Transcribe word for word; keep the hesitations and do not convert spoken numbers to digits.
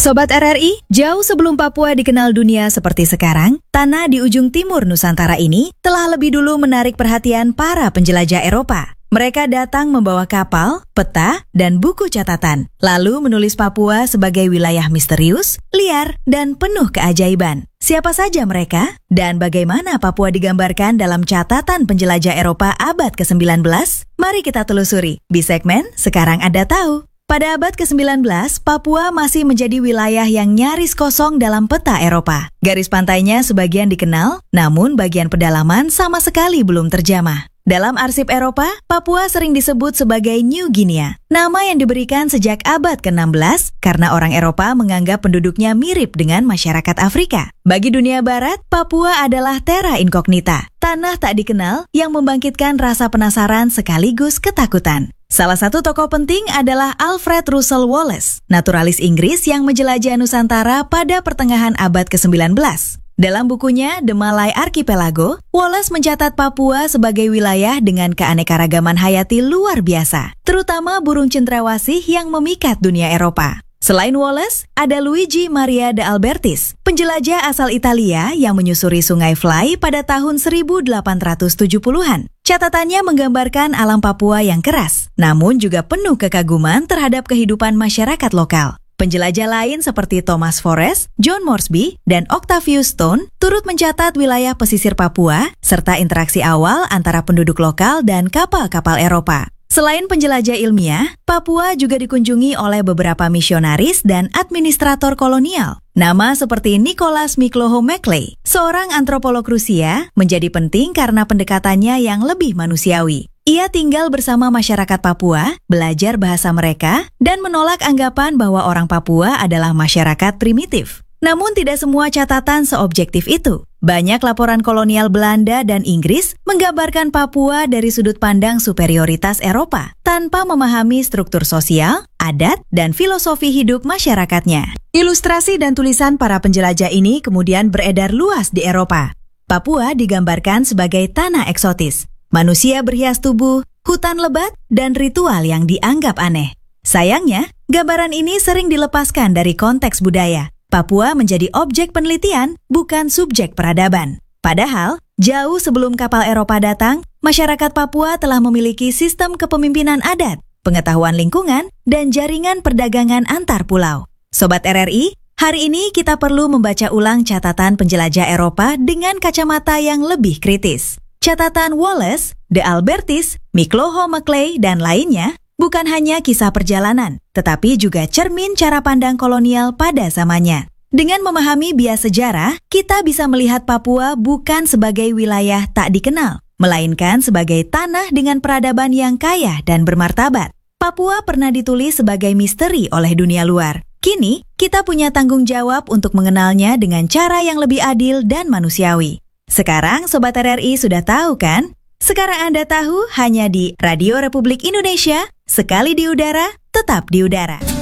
Sobat R R I, jauh sebelum Papua dikenal dunia seperti sekarang, tanah di ujung timur Nusantara ini telah lebih dulu menarik perhatian para penjelajah Eropa. Mereka datang membawa kapal, peta, dan buku catatan, lalu menulis Papua sebagai wilayah misterius, liar, dan penuh keajaiban. Siapa saja mereka, dan bagaimana Papua digambarkan dalam catatan penjelajah Eropa abad ke sembilan belas? Mari kita telusuri di segmen Sekarang Anda Tahu. Pada abad ke sembilan belas, Papua masih menjadi wilayah yang nyaris kosong dalam peta Eropa. Garis pantainya sebagian dikenal, namun bagian pedalaman sama sekali belum terjamah. Dalam arsip Eropa, Papua sering disebut sebagai New Guinea. Nama yang diberikan sejak abad ke enam belas karena orang Eropa menganggap penduduknya mirip dengan masyarakat Afrika. Bagi dunia barat, Papua adalah terra incognita, tanah tak dikenal yang membangkitkan rasa penasaran sekaligus ketakutan. Salah satu tokoh penting adalah Alfred Russel Wallace, naturalis Inggris yang menjelajah Nusantara pada pertengahan abad ke sembilan belas. Dalam bukunya The Malay Archipelago, Wallace mencatat Papua sebagai wilayah dengan keanekaragaman hayati luar biasa, terutama burung cendrawasih yang memikat dunia Eropa. Selain Wallace, ada Luigi Maria de Albertis, penjelajah asal Italia yang menyusuri Sungai Fly pada tahun seribu delapan ratus tujuh puluhan. Catatannya menggambarkan alam Papua yang keras, namun juga penuh kekaguman terhadap kehidupan masyarakat lokal. Penjelajah lain seperti Thomas Forrest, John Moresby, dan Octavius Stone turut mencatat wilayah pesisir Papua serta interaksi awal antara penduduk lokal dan kapal-kapal Eropa. Selain penjelajah ilmiah, Papua juga dikunjungi oleh beberapa misionaris dan administrator kolonial. Nama seperti Nicholas Mikloho Maclay, seorang antropolog Rusia, menjadi penting karena pendekatannya yang lebih manusiawi. Ia tinggal bersama masyarakat Papua, belajar bahasa mereka, dan menolak anggapan bahwa orang Papua adalah masyarakat primitif. Namun tidak semua catatan seobjektif itu. Banyak laporan kolonial Belanda dan Inggris menggambarkan Papua dari sudut pandang superioritas Eropa, tanpa memahami struktur sosial, adat, dan filosofi hidup masyarakatnya. Ilustrasi dan tulisan para penjelajah ini kemudian beredar luas di Eropa. Papua digambarkan sebagai tanah eksotis. Manusia berhias tubuh, hutan lebat, dan ritual yang dianggap aneh. Sayangnya, gambaran ini sering dilepaskan dari konteks budaya. Papua menjadi objek penelitian, bukan subjek peradaban. Padahal, jauh sebelum kapal Eropa datang, masyarakat Papua telah memiliki sistem kepemimpinan adat, pengetahuan lingkungan, dan jaringan perdagangan antar pulau. Sobat R R I, hari ini kita perlu membaca ulang catatan penjelajah Eropa dengan kacamata yang lebih kritis. Catatan Wallace, de Albertis, Mikloho Maclay, dan lainnya bukan hanya kisah perjalanan, tetapi juga cermin cara pandang kolonial pada zamannya. Dengan memahami bias sejarah, kita bisa melihat Papua bukan sebagai wilayah tak dikenal, melainkan sebagai tanah dengan peradaban yang kaya dan bermartabat. Papua pernah ditulis sebagai misteri oleh dunia luar. Kini, kita punya tanggung jawab untuk mengenalnya dengan cara yang lebih adil dan manusiawi. Sekarang Sobat R R I sudah tahu kan? Sekarang Anda tahu hanya di Radio Republik Indonesia, sekali di udara, tetap di udara.